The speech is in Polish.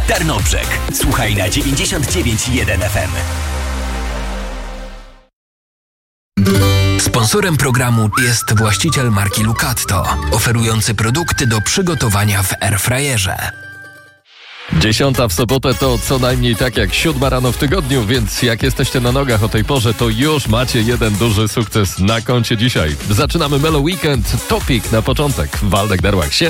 Tarnobrzeg. Słuchaj na 99,1 FM. Sponsorem programu jest właściciel marki Lucatto, oferujący produkty do przygotowania w airfryerze. 10 w sobotę to co najmniej tak jak 7 rano w tygodniu, więc jak jesteście na nogach o tej porze, to już macie jeden duży sukces na koncie dzisiaj. Zaczynamy Melo Weekend, Topic na początek. Waldek Darłak,